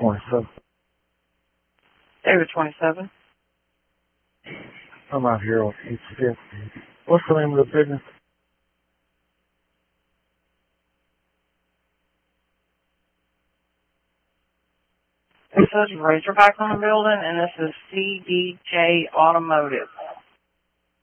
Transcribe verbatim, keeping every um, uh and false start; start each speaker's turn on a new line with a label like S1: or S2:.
S1: twenty-seven.
S2: David twenty-seven.
S1: I'm out here on East fifth. What's the name of the business?
S2: It says Razorback on the building, and this is C D J Automotive.